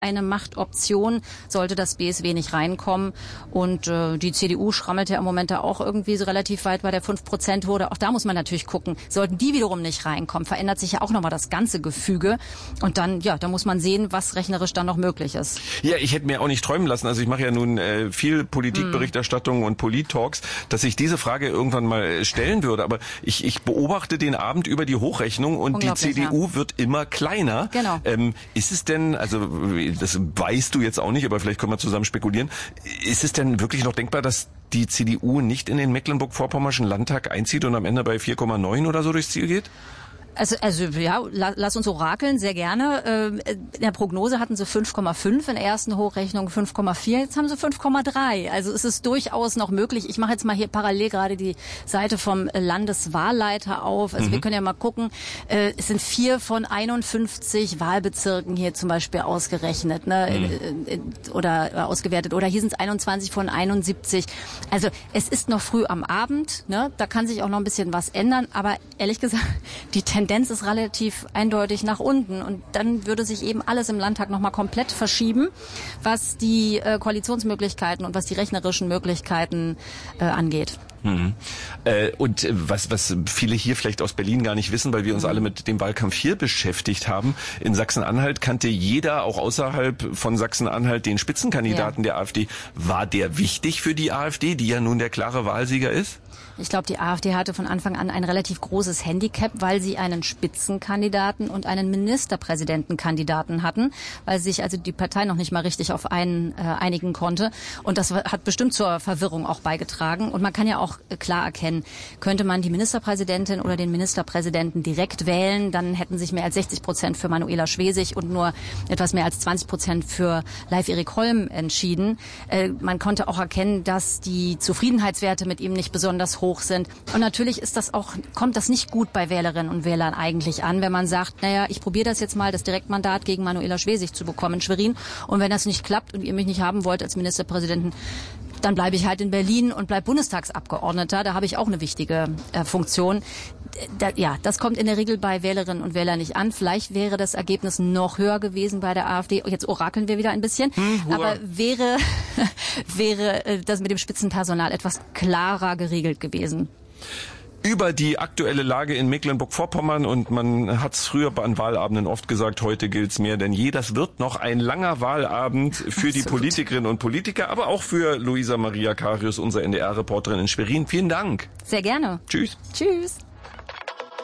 eine Machtoption, sollte das BSW nicht reinkommen. Und die CDU schrammelt ja im Moment da auch irgendwie so relativ weit bei der 5%-Hürde. Auch da muss man natürlich gucken, sollten die wiederum nicht reinkommen, verändert sich ja auch nochmal das ganze Gefüge. Und dann, ja, da muss man sehen, was rechnerisch dann noch möglich ist. Ja, ich hätte mir auch nicht träumen lassen, also ich mache ja nun viel Politikberichterstattung und Polit-Talks, dass ich diese Frage irgendwann mal stellen würde. Aber ich beobachte den Abend über die Hochrechnung und die CDU wird immer kleiner. Genau. Ist es denn, also das weißt du jetzt auch nicht, aber vielleicht können wir zusammen spekulieren, ist es denn wirklich noch denkbar, dass die CDU nicht in den Mecklenburg-Vorpommerschen Landtag einzieht und am Ende bei 4,9 oder so durchs Ziel geht? Also ja, lass uns orakeln, sehr gerne. In der Prognose hatten sie 5,5, in der ersten Hochrechnung 5,4, jetzt haben sie 5,3. Also es ist durchaus noch möglich. Ich mache jetzt mal hier parallel gerade die Seite vom Landeswahlleiter auf. Also wir können ja mal gucken, es sind 4 von 51 Wahlbezirken hier zum Beispiel ausgerechnet, ne? Oder ausgewertet. Oder hier sind es 21 von 71. Also es ist noch früh am Abend, ne? Da kann sich auch noch ein bisschen was ändern. Aber ehrlich gesagt, die Tendenz ist relativ eindeutig nach unten und dann würde sich eben alles im Landtag nochmal komplett verschieben, was die Koalitionsmöglichkeiten und was die rechnerischen Möglichkeiten angeht. Und was viele hier vielleicht aus Berlin gar nicht wissen, weil wir uns alle mit dem Wahlkampf hier beschäftigt haben, in Sachsen-Anhalt kannte jeder, auch außerhalb von Sachsen-Anhalt, den Spitzenkandidaten der AfD. War der wichtig für die AfD, die ja nun der klare Wahlsieger ist? Ich glaube, die AfD hatte von Anfang an ein relativ großes Handicap, weil sie einen Spitzenkandidaten und einen Ministerpräsidentenkandidaten hatten, weil sich also die Partei noch nicht mal richtig auf einen einigen konnte. Und das hat bestimmt zur Verwirrung auch beigetragen. Und man kann ja auch klar erkennen, könnte man die Ministerpräsidentin oder den Ministerpräsidenten direkt wählen, dann hätten sich mehr als 60% für Manuela Schwesig und nur etwas mehr als 20% für Leif-Erik Holm entschieden. Man konnte auch erkennen, dass die Zufriedenheitswerte mit ihm nicht besonders hoch sind. Und natürlich kommt das nicht gut bei Wählerinnen und Wählern eigentlich an, wenn man sagt, naja, ich probiere das jetzt mal, das Direktmandat gegen Manuela Schwesig zu bekommen in Schwerin. Und wenn das nicht klappt und ihr mich nicht haben wollt als Ministerpräsidenten, dann bleibe ich halt in Berlin und bleib Bundestagsabgeordneter. Da habe ich auch eine wichtige Funktion. Das kommt in der Regel bei Wählerinnen und Wählern nicht an. Vielleicht wäre das Ergebnis noch höher gewesen bei der AfD. Jetzt orakeln wir wieder ein bisschen. Aber wäre das mit dem Spitzenpersonal etwas klarer geregelt gewesen. Über die aktuelle Lage in Mecklenburg-Vorpommern und man hat es früher an Wahlabenden oft gesagt, heute gilt's mehr denn je. Das wird noch ein langer Wahlabend für die Politikerinnen und Politiker, aber auch für Luisa Maria Karius, unsere NDR-Reporterin in Schwerin. Vielen Dank. Sehr gerne. Tschüss. Tschüss.